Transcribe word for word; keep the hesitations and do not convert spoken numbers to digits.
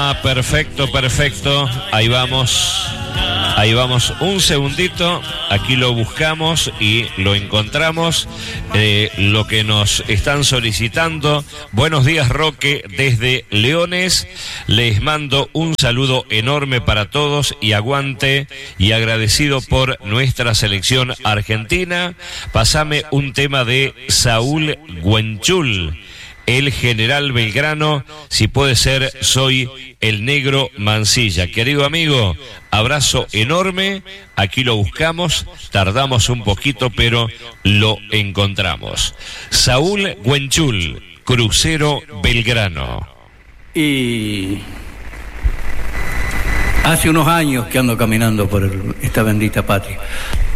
Ah, perfecto, perfecto. Ahí vamos. Ahí vamos. Un segundito. Aquí lo buscamos y lo encontramos. Eh, lo que nos están solicitando. Buenos días, Roque, desde Leones. Les mando un saludo enorme para todos y aguante, y agradecido por nuestra selección argentina. Pasame un tema de Saúl Guenchul, el General Belgrano, si puede ser, Soy el Negro Mansilla. Querido amigo, abrazo enorme. Aquí lo buscamos, tardamos un poquito, pero lo encontramos. Saúl Guenchul, Crucero Belgrano. Y hace unos años que ando caminando por esta bendita patria.